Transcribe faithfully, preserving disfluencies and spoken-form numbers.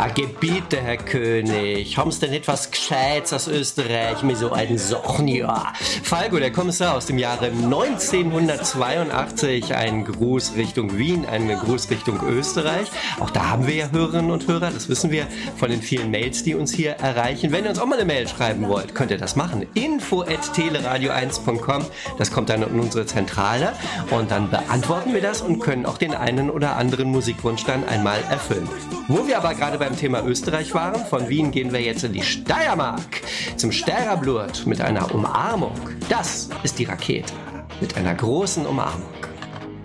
Ah, Gebiete, Herr König. Haben's denn etwas Gescheites aus Österreich mit so alten Sachen? Ja. Falco, der Kommissar aus dem Jahre neunzehnhundertzweiundachtzig. Ein Gruß Richtung Wien, ein Gruß Richtung Österreich. Auch da haben wir ja Hörerinnen und Hörer. Das wissen wir von den vielen Mails, die uns hier erreichen. Wenn ihr uns auch mal eine Mail schreiben wollt, könnt ihr das machen. info at teleradio eins punkt com. Das kommt dann in unsere Zentrale. Und dann beantworten wir das und können auch den einen oder anderen Musikwunsch dann einmal erfüllen. Wo wir aber gerade beim Thema Österreich waren, von Wien gehen wir jetzt in die Steiermark, zum Steirerblut mit einer Umarmung. Das ist die Rakete mit einer großen Umarmung.